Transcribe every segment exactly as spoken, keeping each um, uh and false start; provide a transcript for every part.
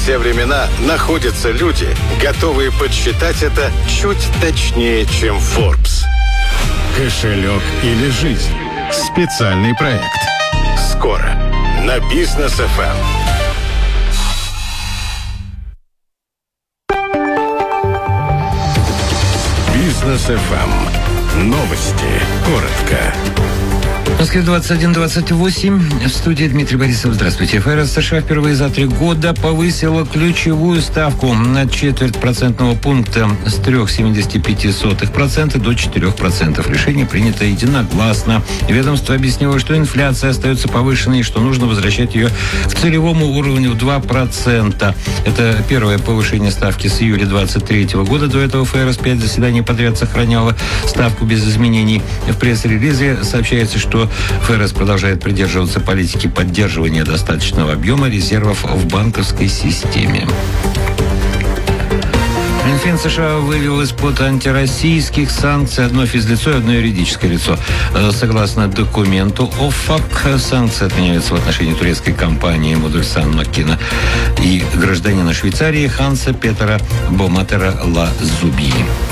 все времена находятся люди, готовые подсчитать это чуть точнее, чем Forbes. Кошелек или жизнь? Специальный проект. Скоро на Бизнес эф эм. Бизнес эф эм. Новости. Коротко. В Москве двадцать один двадцать восемь. В студии Дмитрий Борисов. Здравствуйте. ФРС США впервые за три года повысила ключевую ставку на четверть процентного пункта с три целых семьдесят пять сотых процента до четыре процента. Решение принято единогласно. Ведомство объяснило, что инфляция остается повышенной и что нужно возвращать ее к целевому уровню в два процента. Это первое повышение ставки с июля двадцать третьего года. До этого ФРС пять заседаний подряд сохраняла ставку без изменений. В пресс-релизе сообщается, что ФРС продолжает придерживаться политики поддерживания достаточного объема резервов в банковской системе. Минфин США вывел из-под антироссийских санкций одно физлицо и одно юридическое лицо. Согласно документу ОФАК, санкции отменяются в отношении турецкой компании «Модульсан Маккина» и гражданина Швейцарии Ханса Петера Боматера Лазубии.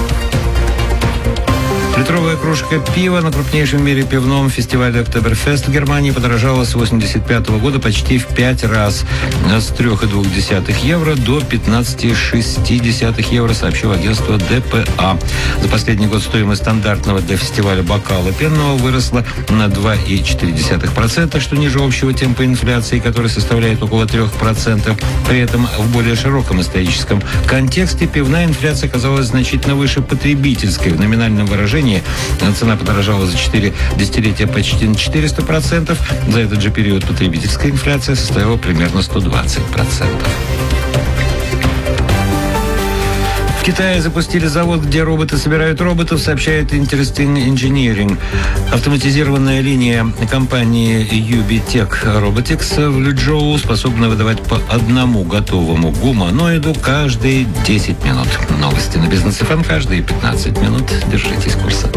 Литровая кружка пива на крупнейшем в мире пивном фестивале «Октоберфест» в Германии подорожала с восемьдесят пятого года почти в пять раз. С три целых две десятых евро до пятнадцать целых шесть десятых евро, сообщило агентство дэ пэ а. За последний год стоимость стандартного для фестиваля бокала пенного выросла на два целых четыре десятых процента, что ниже общего темпа инфляции, который составляет около три процента. При этом в более широком историческом контексте пивная инфляция оказалась значительно выше потребительской. В номинальном выражении цена подорожала за четыре десятилетия почти на четыреста процентов. За этот же период потребительская инфляция составила примерно сто двадцать процентов. В Китае запустили завод, где роботы собирают роботов, сообщает Interesting Engineering. Автоматизированная линия компании Ubitech Robotics в Лючжоу способна выдавать по одному готовому гуманоиду каждые десять минут. Новости на Бизнес эф эм каждые пятнадцать минут. Держитесь курса.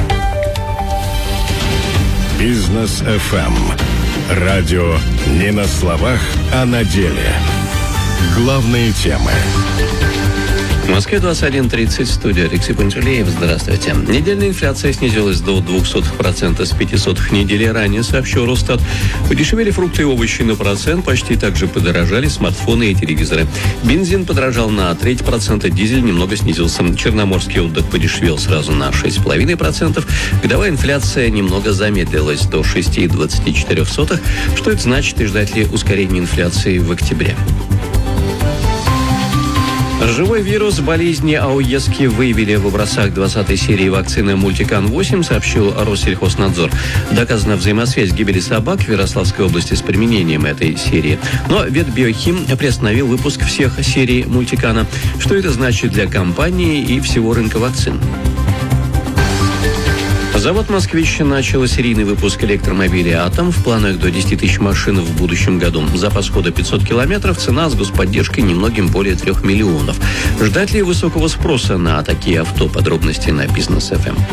Бизнес эф эм. Радио не на словах, а на деле. Главные темы. В Москве двадцать один тридцать, студия Алексей Пантелеев. Здравствуйте. Недельная инфляция снизилась до ноль целых две десятых процента с пяти сотых недели ранее, сообщил Росстат. Подешевели фрукты и овощи на процент, почти так же подорожали смартфоны и телевизоры. Бензин подорожал на треть процента, дизель немного снизился. Черноморский отдых подешевел сразу на шесть целых пять десятых процента. Годовая инфляция немного замедлилась до шесть целых двадцать четыре сотых. Что это значит и ждать ли ускорения инфляции в октябре? Живой вирус болезни АОЕСки выявили в образцах двадцатой серии вакцины Мультикан восемь, сообщил Россельхознадзор. Доказана взаимосвязь гибели собак в Ярославской области с применением этой серии. Но Ветбиохим приостановил выпуск всех серий Мультикана. Что это значит для компании и всего рынка вакцин? Завод «Москвич» начал серийный выпуск электромобилей «Атом». В планах до десяти тысяч машин в будущем году. Запас хода пятьсот километров, цена с господдержкой немногим более трех миллионов. Ждать ли высокого спроса на такие авто? Подробности на Бизнес эф эм.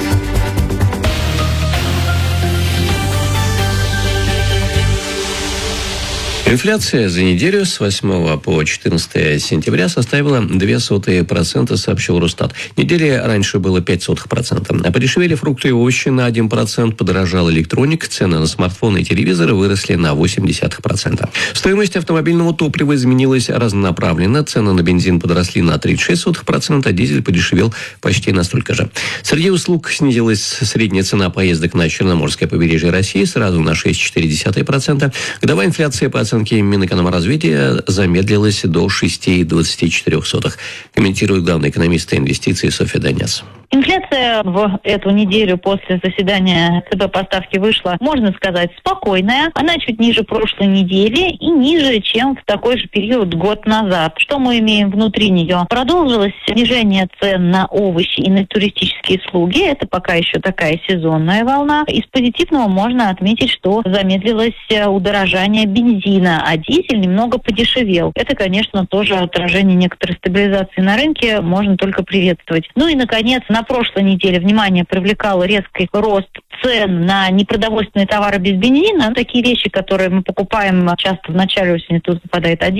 Инфляция за неделю с восьмого по четырнадцатое сентября составила две целых две десятых процента, сообщил Росстат. Недели раньше было пять целых пять десятых процента. А подешевели фрукты и овощи на один процент, подорожал электроник, цены на смартфоны и телевизоры выросли на восемь десятых процента. Стоимость автомобильного топлива изменилась разнонаправленно. Цены на бензин подросли на тридцать шесть сотых процента, а дизель подешевел почти настолько же. Среди услуг снизилась средняя цена поездок на Черноморское побережье России сразу на шесть целых четыре десятых процента. Годовая инфляция по оценке Минэкономразвития замедлилась до шесть целых двадцать четыре сотых. Комментирует главный экономист инвестиций Софья Данец. Инфляция в эту неделю после заседания ЦБ по ставке вышла, можно сказать, спокойная. Она чуть ниже прошлой недели и ниже, чем в такой же период год назад. Что мы имеем внутри нее? Продолжилось снижение цен на овощи и на туристические услуги. Это пока еще такая сезонная волна. Из позитивного можно отметить, что замедлилось удорожание бензина, а дизель немного подешевел. Это, конечно, тоже отражение некоторой стабилизации на рынке, можно только приветствовать. Ну и, наконец, на прошлой неделе внимание привлекал резкий рост цен на непродовольственные товары без бензина. Такие вещи, которые мы покупаем часто в начале осени, тут попадает один.